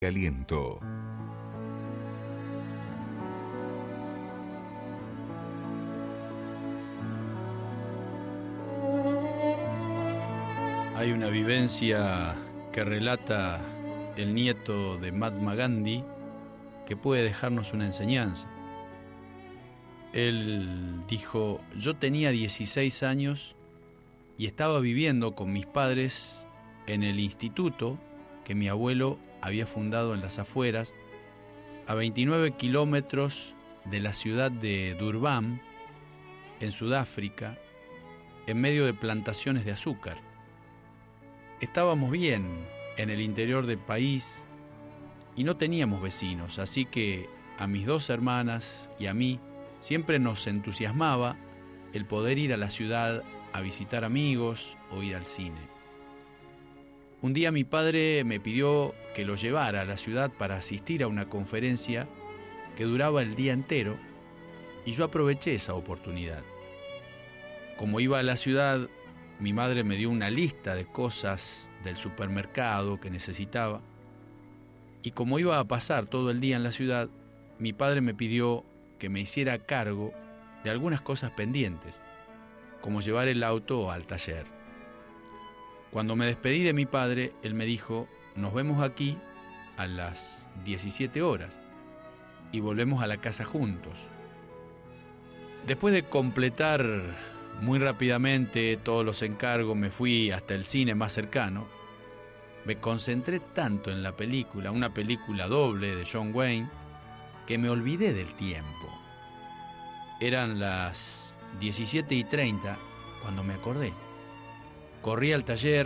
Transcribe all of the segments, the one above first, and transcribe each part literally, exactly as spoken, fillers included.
Aliento. Hay una vivencia que relata el nieto de Mahatma Gandhi que puede dejarnos una enseñanza. Él dijo: yo tenía dieciséis años y estaba viviendo con mis padres en el instituto que mi abuelo había fundado en las afueras, a veintinueve kilómetros de la ciudad de Durban, en Sudáfrica, en medio de plantaciones de azúcar. Estábamos bien en el interior del país y no teníamos vecinos, así que a mis dos hermanas y a mí siempre nos entusiasmaba el poder ir a la ciudad a visitar amigos o ir al cine. Un día mi padre me pidió que lo llevara a la ciudad para asistir a una conferencia que duraba el día entero y yo aproveché esa oportunidad. Como iba a la ciudad, mi madre me dio una lista de cosas del supermercado que necesitaba y como iba a pasar todo el día en la ciudad, mi padre me pidió que me hiciera cargo de algunas cosas pendientes, como llevar el auto al taller. Cuando me despedí de mi padre, él me dijo: nos vemos aquí a las diecisiete horas y volvemos a la casa juntos. Después de completar muy rápidamente todos los encargos, me fui hasta el cine más cercano. Me concentré tanto en la película, una película doble de John Wayne, que me olvidé del tiempo. Eran las diecisiete y treinta cuando me acordé. Corrí al taller,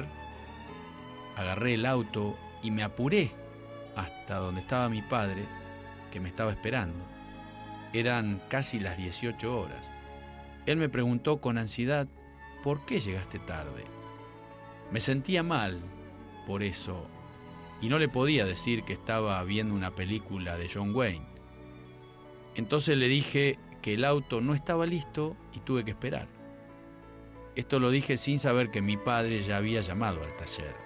agarré el auto y me apuré hasta donde estaba mi padre, que me estaba esperando. Eran casi las dieciocho horas. Él me preguntó con ansiedad: ¿por qué llegaste tarde? Me sentía mal por eso y no le podía decir que estaba viendo una película de John Wayne. Entonces le dije que el auto no estaba listo y tuve que esperar. Esto lo dije sin saber que mi padre ya había llamado al taller.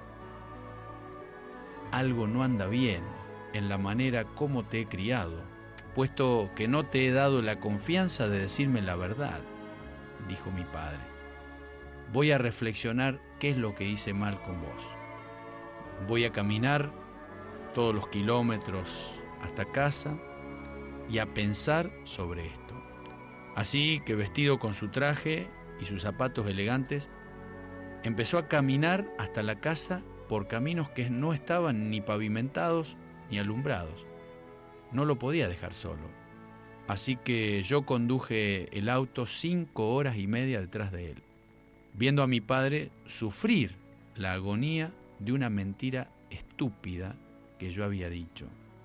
Algo no anda bien en la manera como te he criado, puesto que no te he dado la confianza de decirme la verdad, dijo mi padre. Voy a reflexionar qué es lo que hice mal con vos. Voy a caminar todos los kilómetros hasta casa y a pensar sobre esto. Así que, vestido con su traje y sus zapatos elegantes, empezó a caminar hasta la casa por caminos que no estaban ni pavimentados ni alumbrados. No lo podía dejar solo, así que yo conduje el auto cinco horas y media detrás de él, viendo a mi padre sufrir la agonía de una mentira estúpida que yo había dicho.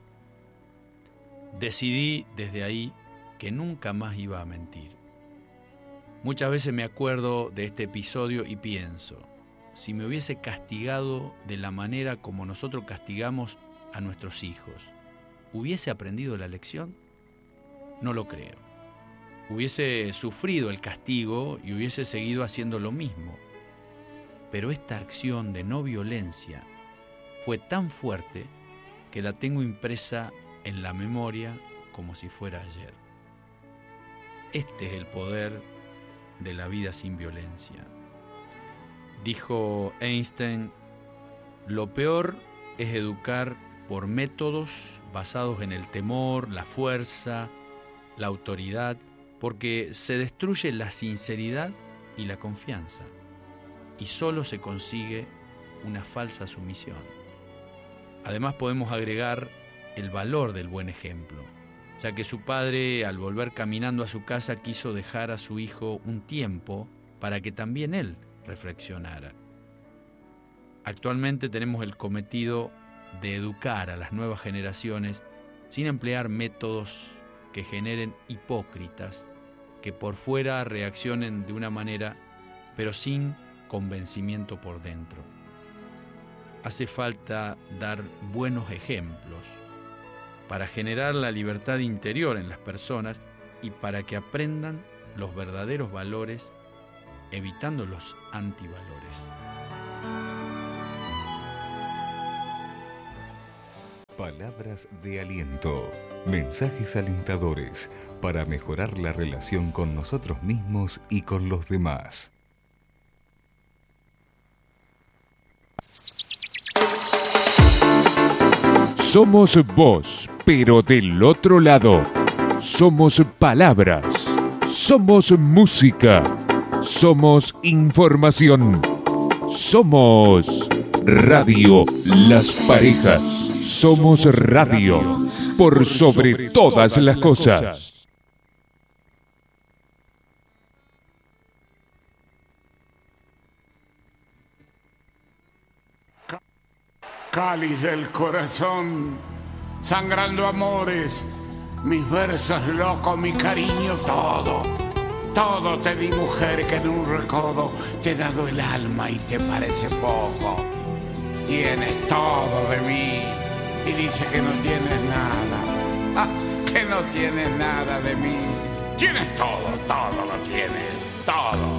Decidí desde ahí que nunca más iba a mentir. Muchas veces me acuerdo de este episodio y pienso: si me hubiese castigado de la manera como nosotros castigamos a nuestros hijos, ¿hubiese aprendido la lección? No lo creo. Hubiese sufrido el castigo y hubiese seguido haciendo lo mismo. Pero esta acción de no violencia fue tan fuerte que la tengo impresa en la memoria como si fuera ayer. Este es el poder de la vida sin violencia. Dijo Einstein: lo peor es educar por métodos basados en el temor, la fuerza, la autoridad, porque se destruye la sinceridad y la confianza, y solo se consigue una falsa sumisión. Además, podemos agregar el valor del buen ejemplo, ya que su padre, al volver caminando a su casa, quiso dejar a su hijo un tiempo para que también él reflexionara. Actualmente tenemos el cometido de educar a las nuevas generaciones sin emplear métodos que generen hipócritas, que por fuera reaccionen de una manera, pero sin convencimiento por dentro. Hace falta dar buenos ejemplos para generar la libertad interior en las personas y para que aprendan los verdaderos valores, evitando los antivalores. Palabras de aliento, mensajes alentadores para mejorar la relación con nosotros mismos y con los demás. Somos voz, pero del otro lado. Somos palabras. Somos música. Somos información. Somos Radio Las Parejas. Somos radio por sobre todas las cosas. Cáliz del corazón, sangrando amores, mis versos locos, mi cariño, todo. Todo te di, mujer, que en un recodo te he dado el alma y te parece poco. Tienes todo de mí y dice que no tienes nada. Ah, que no tienes nada de mí. Tienes todo, todo lo tienes, todo.